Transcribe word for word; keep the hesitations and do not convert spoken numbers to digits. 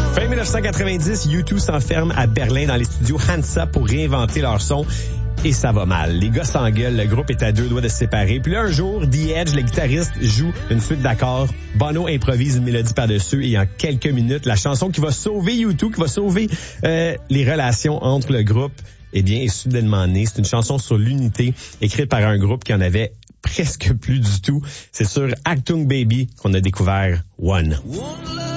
Fin dix-neuf cent quatre-vingt-dix, U deux s'enferme à Berlin dans les studios Hansa pour réinventer leur son. Et ça va mal. Les gars s'engueulent, le groupe est à deux doigts de se séparer. Puis là, un jour, The Edge, le guitariste, joue une suite d'accords. Bono improvise une mélodie par-dessus et en quelques minutes, la chanson qui va sauver U deux, qui va sauver euh, les relations entre le groupe, eh bien, est soudainement née. C'est une chanson sur l'unité, écrite par un groupe qui en avait presque plus du tout. C'est sur Achtung Baby qu'on a découvert One.